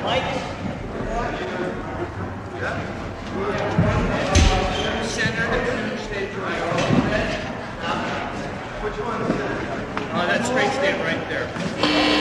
Center to stage right. Which one? Oh, that straight stand right there.